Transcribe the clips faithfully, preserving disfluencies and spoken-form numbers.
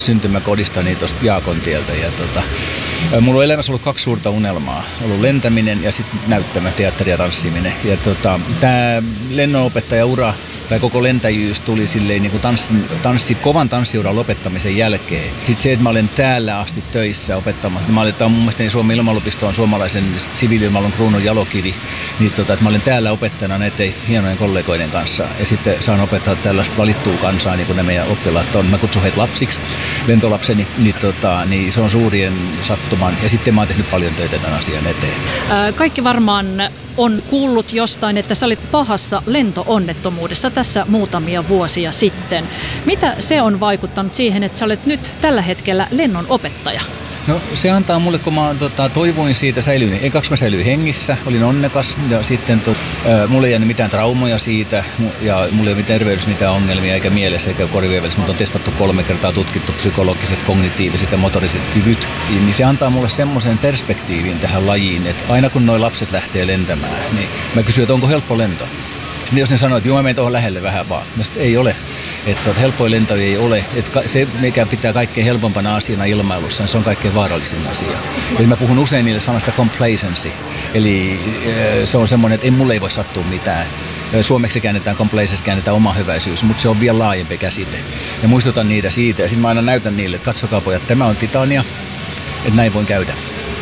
syntymäkodistani tuosta Jaakontieltä. Ja tota, mulla on elämässä ollut kaksi suurta unelmaa. On ollut lentäminen ja sitten näyttämö, teatteri ja tanssiminen. Ja tota, tämä lennonopettajaura tai koko lentäjyys tuli silleen niin kuin tanssin, tanssi, kovan tanssiuran lopettamisen jälkeen. Sitten se, että mä olen täällä asti töissä opettamassa. Mä olen, tämä on mun mielestäni Suomen ilmailupisto on suomalaisen siviili-ilmailun kruunun jalokivi. Niin tota, että mä olen täällä opettajana näiden hienojen kollegoiden kanssa. Ja sitten saan opettaa tällaista valittua kansaa, niin kuin ne meidän oppilaat on. Mä kutsun heitä lapsiksi, lentolapseni. Niin, tota, niin se on suurien sattuman. Ja sitten mä oon tehnyt paljon töitä tämän asian eteen. Ää, kaikki varmaan on kuullut jostain, että sä olit pahassa lento-onnettomuudessa tässä muutamia vuosia sitten. Mitä se on vaikuttanut siihen, että sä olet nyt tällä hetkellä lennon opettaja? No se antaa mulle, kun mä tota, toivoin siitä säilyin. Ekaksi mä säilyin hengissä, olin onnekas ja sitten to, ä, mulla ei jäänyt mitään traumoja siitä ja mulla ei ole terveydessä mitään ongelmia eikä mielessä eikä korvien välissä. Mut on testattu kolme kertaa, tutkittu psykologiset, kognitiiviset ja motoriset kyvyt. Niin se antaa mulle semmoisen perspektiivin tähän lajiin, että aina kun nuo lapset lähtee lentämään, niin mä kysyn, että onko helppo lento. Sitten jos ne sanoo, että joo mä menen tuohon lähelle vähän vaan, no sitten ei ole. Että helppoja lentoja ei ole. Että se, mikä pitää kaikkein helpompana asiana ilmailussa, niin se on kaikkein vaarallisin asia. Eli mä puhun usein niille sanasta complacency. Eli se on semmoinen, että ei, mulle ei voi sattua mitään. Suomeksi käännetään complacency, käännetään oma hyväisyys, mutta se on vielä laajempi käsite. Ja muistutan niitä siitä. Ja sitten mä aina näytän niille, että katsokaa pojat, tämä on Titania, että näin voin käydä.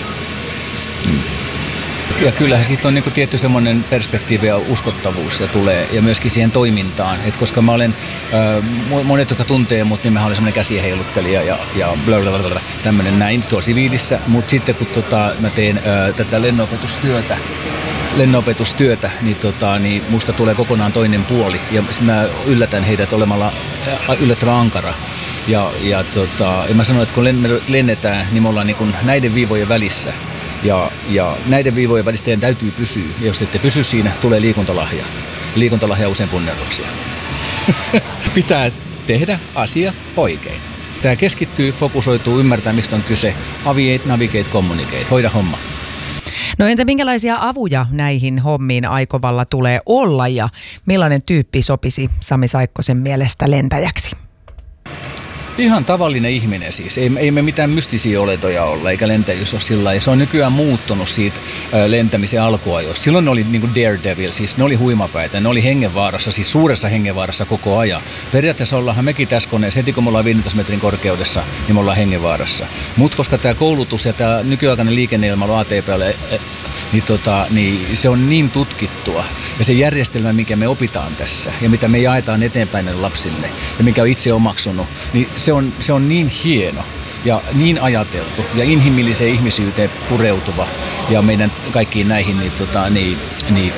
Hmm. Ja kyllähän siitä on niinku tietty semmoinen perspektiivi ja uskottavuus ja tulee ja myöskin siihen toimintaan, et koska mä olen äh, monet jotka tuntee mut, niin mä olen semmoinen käsien heiluttelija ja ja blablabla, tämmöinen näin tuolla siviilissä, mutta sitten kun tota mä teen äh, tätä lennonopetustyötä lennonopetustyötä, niin, tota, niin musta tulee kokonaan toinen puoli ja mä yllätän heidät olemalla yllättävän ankara. Ja, ja, tota, ja mä sanoin, että kun lennetään, niin me ollaan niin kuin näiden viivojen välissä. Ja, ja näiden viivojen välistä teidän täytyy pysyä. Ja jos ette pysy siinä, tulee liikuntalahja. Liikuntalahja on usein punnerruksia. Pitää tehdä asiat oikein. Tämä keskittyy, fokusoituu, ymmärtää mistä on kyse. Aviate, navigate, communicate. Hoida homma. No entä minkälaisia avuja näihin hommiin aikovalla tulee olla ja millainen tyyppi sopisi Sami Saikkosen mielestä lentäjäksi? Ihan tavallinen ihminen siis. Ei, ei me mitään mystisiä oletoja olla, eikä lentäjyys ole sillä lailla. Se on nykyään muuttunut siitä ä, lentämisen alkuajoista. Silloin ne oli niin kuin daredevil, siis ne oli huimapäitä, ne oli hengenvaarassa, siis suuressa hengenvaarassa koko ajan. Periaatteessa ollaanhan mekin tässä koneessa, heti kun me ollaan viisitoista metrin korkeudessa, niin me ollaan hengenvaarassa. Mutta koska tämä koulutus ja tämä nykyaikainen liikenneilmailu A T P:lle, niin, tota, niin se on niin tutkittua. Ja se järjestelmä, mikä me opitaan tässä ja mitä me jaetaan eteenpäin lapsille ja mikä on itse omaksunut, niin se on, se on niin hieno ja niin ajateltu ja inhimilliseen ihmisyyteen pureutuva ja meidän kaikkiin näihin, niin, tota, niin, niin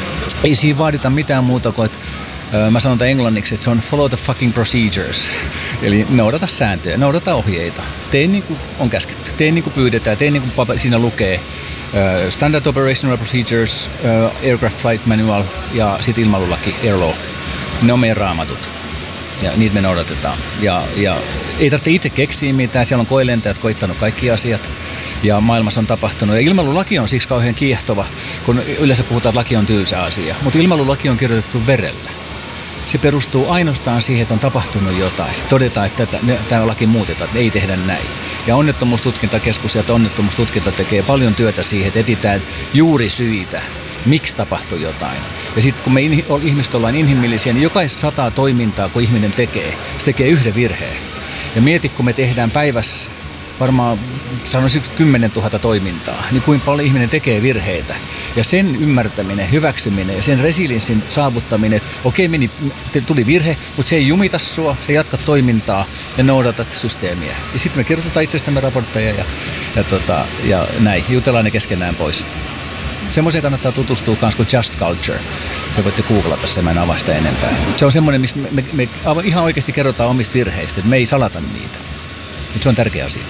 ei siinä vaadita mitään muuta kuin, että mä sanon tämän englanniksi, että se on follow the fucking procedures. Eli noudata sääntöjä, noudata ohjeita. Tee niin kuin on käsketty, tee niin kuin pyydetään, tee niin kuin siinä lukee. Uh, Standard Operational Procedures, uh, Aircraft Flight Manual ja sitten ilmailulaki, Airlaw. Ne on meidän raamatut ja niitä me noudatetaan. Ja, ja ei tarvitse itse keksiä mitään, siellä on koelentäjät koittanut kaikki asiat ja maailmassa on tapahtunut. Ja ilmailulaki on siksi kauhean kiehtova, kun yleensä puhutaan, että laki on tylsä asia, mutta ilmailulaki on kirjoitettu verellä. Se perustuu ainoastaan siihen, että on tapahtunut jotain. Sitten todetaan, että tämä laki muutetaan, että ei tehdä näin. Ja onnettomuustutkintakeskus ja onnettomuustutkinta tekee paljon työtä siihen, että etsitään juuri syitä, miksi tapahtui jotain. Ja sitten kun me ihmiset ollaan inhimillisiä, niin jokaisesta sataa toimintaa, kun ihminen tekee, se tekee yhden virheen. Ja mieti, kun me tehdään päivässä varmaan sanoisin kymmenen tuhatta toimintaa, niin kuinka paljon ihminen tekee virheitä. Ja sen ymmärtäminen, hyväksyminen ja sen resilienssin saavuttaminen, että okei, meni, tuli virhe, mutta se ei jumita sua, se jatkaa toimintaa ja noudatat systeemiä. Ja sitten me kirjoitetaan itsestämme raportteja ja, ja, tota, ja näin, jutellaan ne keskenään pois. Semmoiseen kannattaa tutustua myös kuin Just Culture. Te voitte googlata sen, mä en avaa sitä enempää. Se on semmoinen, missä me, me, me ihan oikeasti kerrotaan omista virheistä, että me ei salata niitä. Et se on tärkeä asia.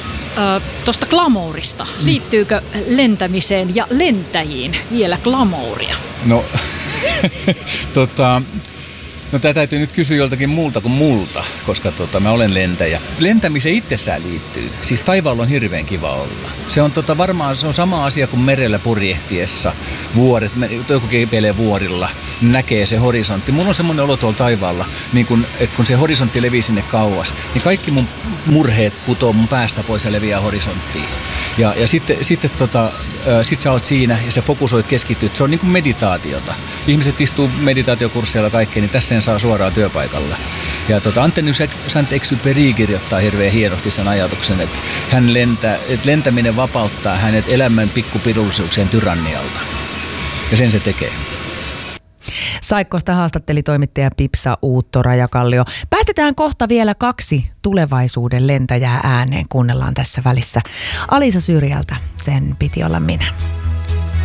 Tuosta glamourista. Liittyykö lentämiseen ja lentäjiin vielä glamouria? No, tota, no tämä täytyy nyt kysyä joltakin muulta kuin multa, koska tota, mä olen lentäjä. Lentämiseen itsessään liittyy. Siis taivaalla on hirveän kiva olla. Se on tota, varmaan se on sama asia kuin merellä purjehtiessa. Vuoret, joku keipelee vuorilla, näkee se horisontti. Mulla on semmoinen olo tuolla taivaalla, niin kun, että kun se horisontti levii sinne kauas, niin kaikki mun murheet putoo mun päästä pois ja leviää horisonttiin. Ja, ja sitten, sitten tota, sit sä oot siinä ja sä fokusoit, keskityt. Se on niin kuin meditaatiota. Ihmiset istuu meditaatiokursseilla kaikkea, niin tässä sen saa suoraan työpaikalla. Ja tota, Antoine de Saint-Exupéry kirjoittaa hirveän hienosti sen ajatuksen, että, hän lentää, että lentäminen vapauttaa hänet elämän pikkupidullisuuksien tyrannialta. Ja sen se tekee. Saikkosta haastatteli toimittaja Pipsa Uutto-Rajakallio. Päästetään kohta vielä kaksi tulevaisuuden lentäjää ääneen. Kuunnellaan tässä välissä Alisa Syrjältä. Sen piti olla minä.